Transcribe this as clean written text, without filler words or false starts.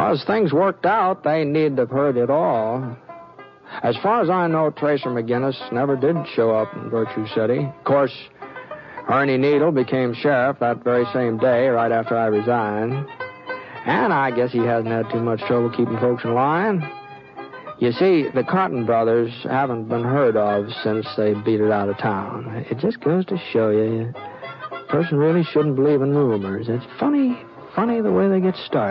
Well, as things worked out, they need to have heard it all. As far as I know, Tracer McGinnis never did show up in Virtue City. Of course, Ernie Needle became sheriff that very same day, right after I resigned. And I guess he hasn't had too much trouble keeping folks in line. You see, the Cotton Brothers haven't been heard of since they beat it out of town. It just goes to show you, a person really shouldn't believe in rumors. It's funny the way they get started.